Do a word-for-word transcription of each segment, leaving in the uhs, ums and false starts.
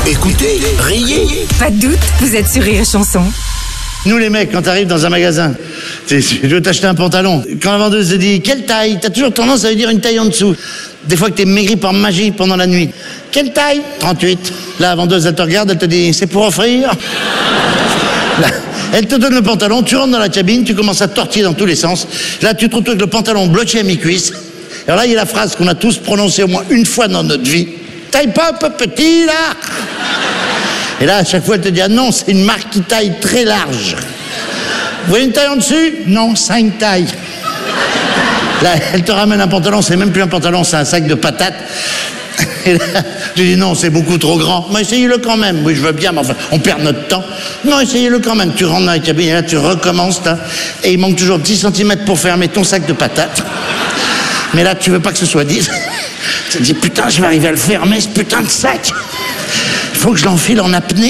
Écoutez, riez. Pas de doute, vous êtes sur Rire et Chanson. Nous les mecs, quand t'arrives dans un magasin, tu veux t'acheter un pantalon, quand la vendeuse te dit « Quelle taille ?» T'as toujours tendance à lui dire une taille en dessous. Des fois que t'es maigri par magie pendant la nuit. « Quelle taille ?» trente-huit. Là, la vendeuse, elle te regarde, elle te dit « C'est pour offrir ?» Là, elle te donne le pantalon, tu rentres dans la cabine, tu commences à tortiller dans tous les sens. Là, tu te retrouves avec le pantalon bloqué à mi-cuisse. Alors là, il y a la phrase qu'on a tous prononcée au moins une fois dans notre vie. « Taille pas un peu petit, là ?» Et là, à chaque fois, elle te dit « Ah non, c'est une marque qui taille très large. » Vous voyez une taille en dessus ? Non, cinq tailles. Là, elle te ramène un pantalon, c'est même plus un pantalon, c'est un sac de patates. Et là, tu dis non, c'est beaucoup trop grand. Mais essayez-le quand même. Oui, je veux bien, mais enfin, on perd notre temps. Non, essayez-le quand même. Tu rentres dans la cabine et là, tu recommences. Là, et il manque toujours dix centimètres pour fermer ton sac de patates. Mais là, tu veux pas que ce soit dix. Tu te dis, putain, je vais arriver à le fermer, ce putain de sac. Il faut que je l'enfile en apnée.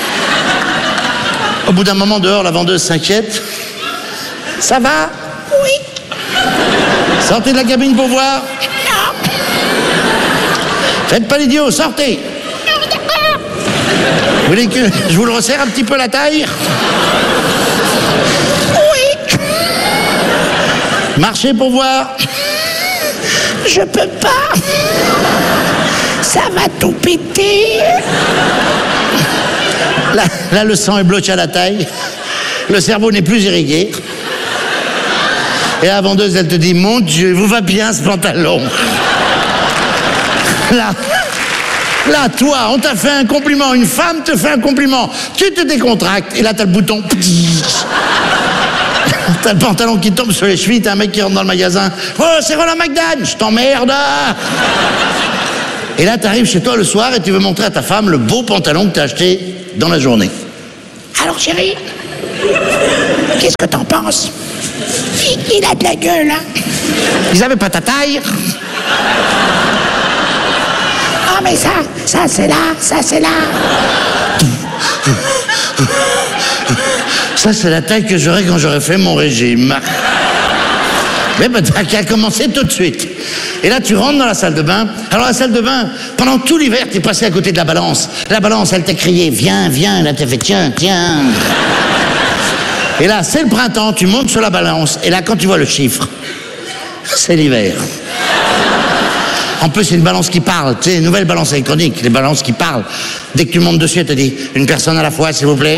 Au bout d'un moment, dehors, la vendeuse s'inquiète. Ça va ? Oui. Sortez de la cabine pour voir. Non. Faites pas l'idiot, sortez. Non, d'accord. Vous voulez que je vous le resserre un petit peu la taille ? Oui. Marchez pour voir. Je peux pas. Ça va tout péter. Là, là, le sang est bloqué à la taille. Le cerveau n'est plus irrigué. Et la vendeuse, elle te dit, mon Dieu, vous va bien ce pantalon. Là, là, toi, on t'a fait un compliment. Une femme te fait un compliment. Tu te décontractes. Et là, t'as le bouton. T'as le pantalon qui tombe sur les chevilles. T'as un mec qui rentre dans le magasin. Oh, c'est Roland McDan. Je t'emmerde. Et là, t'arrives chez toi le soir et tu veux montrer à ta femme le beau pantalon que t'as acheté dans la journée. Alors, chérie, qu'est-ce que t'en penses ? il, il a de la gueule, hein ? Ils avaient pas ta taille ? Ah, mais ça, ça c'est là, ça c'est là. Ça, c'est la taille que j'aurais quand j'aurais fait mon régime. Mais ben, t'as qu'à commencer tout de suite. Et là, tu rentres dans la salle de bain. Alors, la salle de bain, pendant tout l'hiver, t'es passé à côté de la balance. La balance, elle t'a crié, viens, viens. Là, t'as fait, tiens, tiens. Et là, c'est le printemps, tu montes sur la balance. Et là, quand tu vois le chiffre, c'est l'hiver. En plus, c'est une balance qui parle. Tu sais, une nouvelle balance électronique, les balances qui parlent. Dès que tu montes dessus, elle te dit, une personne à la fois, s'il vous plaît.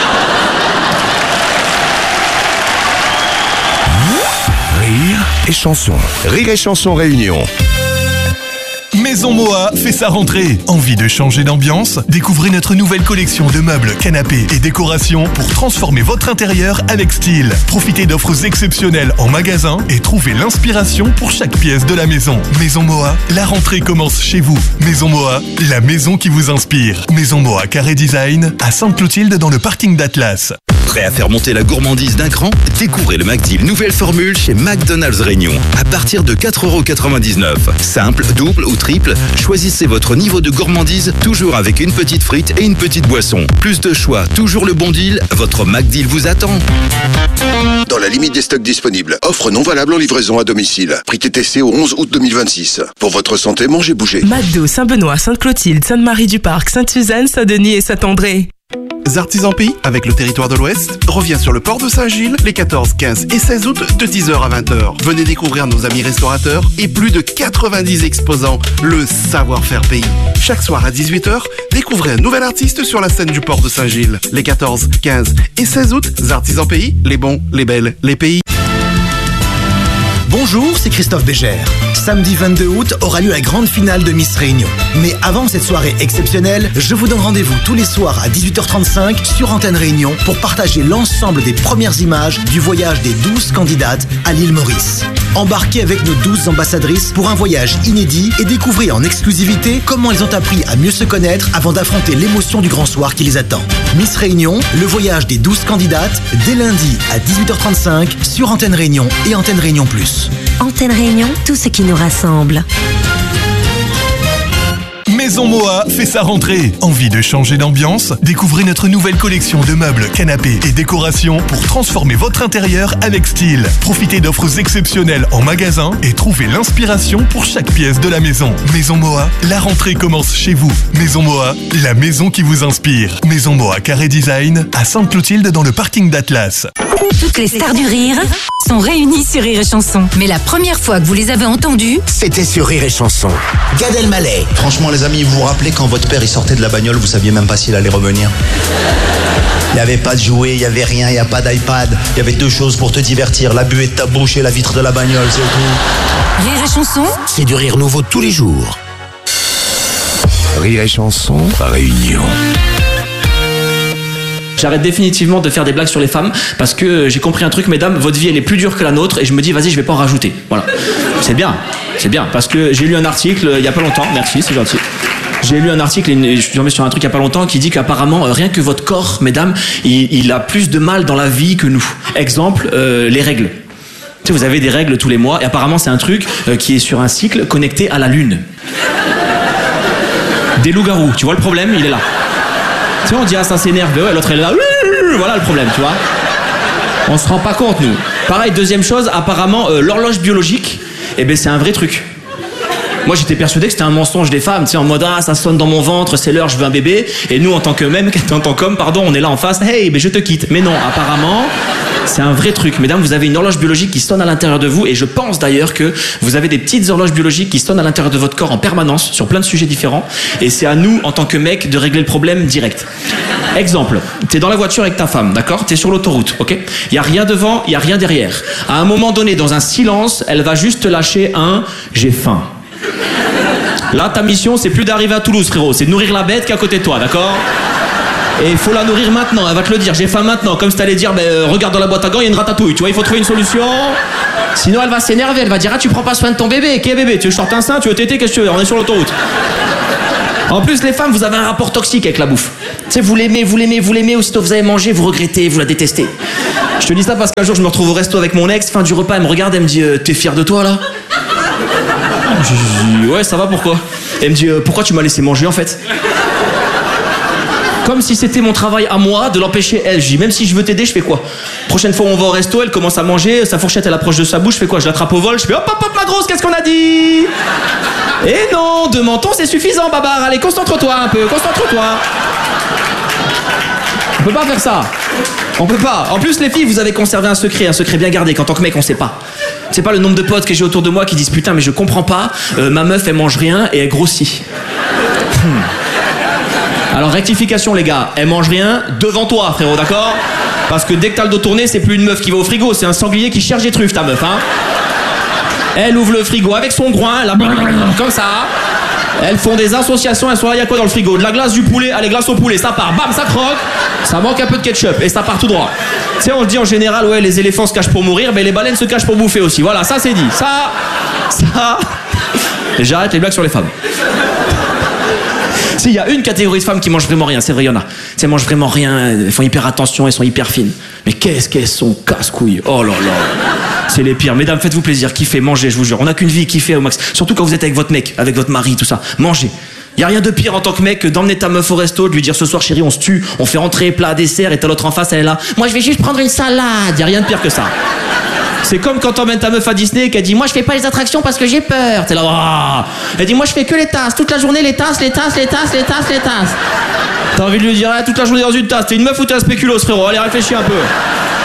Rire et chanson. Rire et chanson réunion. Maison Moa fait sa rentrée. Envie de changer d'ambiance ? Découvrez notre nouvelle collection de meubles, canapés et décorations pour transformer votre intérieur avec style. Profitez d'offres exceptionnelles en magasin et trouvez l'inspiration pour chaque pièce de la maison. Maison Moa, la rentrée commence chez vous. Maison Moa, la maison qui vous inspire. Maison Moa Carré Design à Sainte-Clotilde dans le parking d'Atlas. Prêt à faire monter la gourmandise d'un cran ? Découvrez le McDeal nouvelle formule chez McDonald's Réunion à partir de quatre euros quatre-vingt-dix-neuf. Simple, double ou triple, choisissez votre niveau de gourmandise, toujours avec une petite frite et une petite boisson. Plus de choix, toujours le bon deal, votre McDeal vous attend. Dans la limite des stocks disponibles. Offre non valable en livraison à domicile. Prix T T C au onze août deux mille vingt-six. Pour votre santé, mangez, bougez. McDo, Saint-Benoît, Sainte-Clotilde, Sainte-Marie-du-Parc, Sainte-Suzanne, Saint-Denis et Saint-André. Artisans Pays, avec le territoire de l'Ouest, revient sur le port de Saint-Gilles les quatorze, quinze et seize août de dix heures à vingt heures. Venez découvrir nos amis restaurateurs et plus de quatre-vingt-dix exposants, le savoir-faire pays. Chaque soir à dix-huit heures, découvrez un nouvel artiste sur la scène du port de Saint-Gilles. Les quatorze, quinze et seize août, Artisans Pays, les bons, les belles, les pays. Bonjour, c'est Christophe Bégère. Samedi vingt-deux août aura lieu la grande finale de Miss Réunion. Mais avant cette soirée exceptionnelle, je vous donne rendez-vous tous les soirs à dix-huit heures trente-cinq sur Antenne Réunion pour partager l'ensemble des premières images du voyage des douze candidates à l'île Maurice. Embarquez avec nos douze ambassadrices pour un voyage inédit et découvrez en exclusivité comment elles ont appris à mieux se connaître avant d'affronter l'émotion du grand soir qui les attend. Miss Réunion, le voyage des douze candidates, dès lundi à dix-huit heures trente-cinq sur Antenne Réunion et Antenne Réunion plus. Antenne Réunion, tout ce qui nous rassemble. Maison Maison Moa fait sa rentrée. Envie de changer d'ambiance? Découvrez notre nouvelle collection de meubles, canapés et décorations pour transformer votre intérieur avec style. Profitez d'offres exceptionnelles en magasin et trouvez l'inspiration pour chaque pièce de la maison. Maison Moa, la rentrée commence chez vous. Maison Moa, la maison qui vous inspire. Maison Moa Carré Design à Sainte-Clotilde dans le parking d'Atlas. Toutes les stars du rire sont réunies sur Rire et Chanson. Mais la première fois que vous les avez entendues, C'était sur Rire et Chanson. Gad Elmaleh. Franchement les amis, vous vous rappelez quand votre père il sortait de la bagnole, vous saviez même pas s'il allait revenir. Il n'y avait pas de jouets, il n'y avait rien, il n'y a pas d'iPad. Il y avait deux choses pour te divertir, la buée de ta bouche et la vitre de la bagnole, c'est tout. Rire et Chanson, C'est du rire nouveau tous les jours. Rire et Chanson, Réunion. J'arrête définitivement de faire des blagues sur les femmes parce que j'ai compris un truc, mesdames, votre vie elle est plus dure que la nôtre et je me dis vas-y je vais pas en rajouter. Voilà. C'est bien, c'est bien parce que j'ai lu un article il y a pas longtemps, merci c'est gentil. J'ai lu un article, et je suis tombé sur un truc il y a pas longtemps qui dit qu'apparemment euh, rien que votre corps, mesdames, il, il a plus de mal dans la vie que nous. Exemple, euh, les règles. Tu sais, vous avez des règles tous les mois et apparemment c'est un truc euh, qui est sur un cycle connecté à la lune. Des loups-garous, tu vois le problème, il est là. Tu sais, on dit ah ça s'énerve, mais ouais l'autre elle est là, voilà le problème, tu vois. On se rend pas compte nous. Pareil, deuxième chose, apparemment euh, l'horloge biologique, eh ben c'est un vrai truc. Moi j'étais persuadé que c'était un mensonge des femmes, tu sais, en mode ah ça sonne dans mon ventre, c'est l'heure, je veux un bébé. Et nous en tant que même, en tant qu'homme, pardon, on est là en face, hey, ben je te quitte. Mais non, apparemment, c'est un vrai truc. Mesdames, vous avez une horloge biologique qui sonne à l'intérieur de vous, et je pense d'ailleurs que vous avez des petites horloges biologiques qui sonnent à l'intérieur de votre corps en permanence, sur plein de sujets différents. Et c'est à nous, en tant que mec, de régler le problème direct. Exemple, t'es dans la voiture avec ta femme, d'accord? T'es sur l'autoroute, ok? Y a rien devant, y a rien derrière. À un moment donné, dans un silence, elle va juste te lâcher un « j'ai faim ». Là, ta mission, c'est plus d'arriver à Toulouse, frérot. C'est de nourrir la bête qui est à côté de toi, d'accord? Et il faut la nourrir maintenant. Elle va te le dire. J'ai faim maintenant. Comme si t'allais dire, ben, euh, regarde dans la boîte à gants, il y a une ratatouille. Tu vois, il faut trouver une solution. Sinon, elle va s'énerver. Elle va dire, ah, tu prends pas soin de ton bébé. Quel bébé? Tu veux short un sein? Tu veux téter? Qu'est-ce que tu veux? On est sur l'autoroute. En plus, les femmes, vous avez un rapport toxique avec la bouffe. Tu sais, vous l'aimez, vous l'aimez, vous l'aimez. Aussitôt vous avez mangé, vous regrettez, vous la détestez. Je te dis ça parce qu'un jour, je me retrouve au resto avec mon ex. Fin du repas, elle me regarde, elle me dit, euh, t'es fier de toi là? Je dis ouais ça va pourquoi? Elle me dit euh, pourquoi tu m'as laissé manger en fait? Comme si c'était mon travail à moi de l'empêcher elle. Je dis même si je veux t'aider je fais quoi? Prochaine fois où on va au resto elle commence à manger, sa fourchette elle approche de sa bouche, je fais quoi? Je l'attrape au vol, je fais hop hop hop ma grosse qu'est-ce qu'on a dit? Et non, deux mentons c'est suffisant babar, allez concentre-toi un peu, concentre-toi. On peut pas faire ça. On peut pas. En plus les filles vous avez conservé un secret, un secret bien gardé qu'en tant que mec on sait pas. C'est pas le nombre de potes que j'ai autour de moi qui disent putain mais je comprends pas, euh, ma meuf elle mange rien et elle grossit. Hmm. Alors rectification les gars, elle mange rien devant toi frérot, d'accord? Parce que dès que t'as le dos tourné c'est plus une meuf qui va au frigo, c'est un sanglier qui cherche des truffes ta meuf hein. Elle ouvre le frigo avec son groin, là, comme ça. Elles font des associations, elles sont là, il y a quoi dans le frigo? De la glace, du poulet, allez glace au poulet, ça part, bam, ça croque, ça manque un peu de ketchup et ça part tout droit. Tu sais, on se dit en général, ouais, les éléphants se cachent pour mourir, mais les baleines se cachent pour bouffer aussi. Voilà, ça c'est dit. Ça, ça. Et j'arrête les blagues sur les femmes. Si, il y a une catégorie de femmes qui mangent vraiment rien, c'est vrai, il y en a. Tu sais, elles mangent vraiment rien, elles font hyper attention, elles sont hyper fines. Mais qu'est-ce qu'elles sont casse-couilles. Oh là là. C'est les pires. Mesdames, faites-vous plaisir, kiffez, mangez, je vous jure. On n'a qu'une vie, kiffez au max. Surtout quand vous êtes avec votre mec, avec votre mari, tout ça. Mangez. Y a rien de pire en tant que mec que d'emmener ta meuf au resto, de lui dire ce soir chérie on se tue, on fait entrée, plat, dessert et t'as l'autre en face, elle est là. Moi je vais juste prendre une salade. Y a rien de pire que ça. C'est comme quand t'emmènes ta meuf à Disney et qu'elle dit moi je fais pas les attractions parce que j'ai peur. T'es là, oh. Elle dit moi je fais que les tasses, toute la journée les tasses, les tasses, les tasses, les tasses, les tasses. T'as envie de lui dire ah, toute la journée dans une tasse. T'es une meuf ou t'es un spéculoos frérot? Allez réfléchis un peu.